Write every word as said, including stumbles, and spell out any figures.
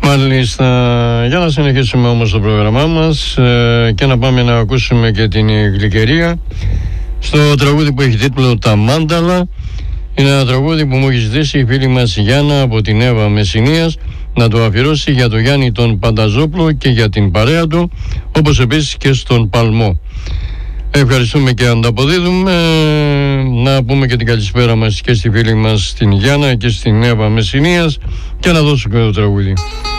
Μάλιστα, για να συνεχίσουμε όμως το πρόγραμμά μας ε, και να πάμε να ακούσουμε και την Γλυκερία στο τραγούδι που έχει τίτλο «Τα Μάνταλα». Είναι ένα τραγούδι που μου έχει ζητήσει η φίλη μας Γιάννα από την Εύα Μεσσηνίας να το αφιερώσει για τον Γιάννη τον Πανταζόπλο και για την παρέα του, όπως επίσης και στον Παλμό. Ευχαριστούμε και ανταποδίδουμε. Να πούμε και την καλησπέρα μας και στη φίλη μας την Γιάννα και στην Εύα Μεσσηνίας και να δώσουμε το τραγούδι.